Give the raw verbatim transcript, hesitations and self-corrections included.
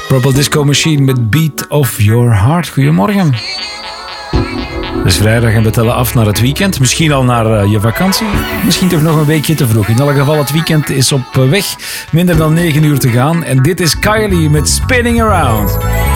Purple Disco Machine met Beat of Your Heart. Goedemorgen. Het is vrijdag en we tellen af naar het weekend. Misschien al naar uh, je vakantie. Misschien toch nog een weekje te vroeg. In elk geval, het weekend is op weg. Minder dan negen uur te gaan. En dit is Kylie met Spinning Around.